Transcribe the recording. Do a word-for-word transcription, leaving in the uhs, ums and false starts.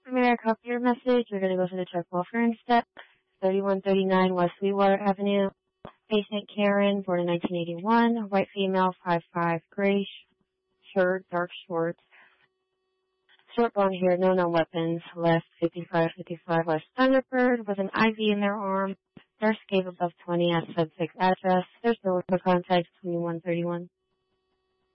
May I copy your message? We're going to go to the truck welfare step. thirty-one thirty-nine West Sweetwater Avenue. Patient Karen, born in nineteen eighty-one. White female, five five, gray shirt, dark shorts. Short blonde hair, no known weapons. Left fifty-five fifty-five West Thunderbird with an I V in their arm. Nurse gave above twenty at sub six address. There's no other contact, twenty-one thirty-one.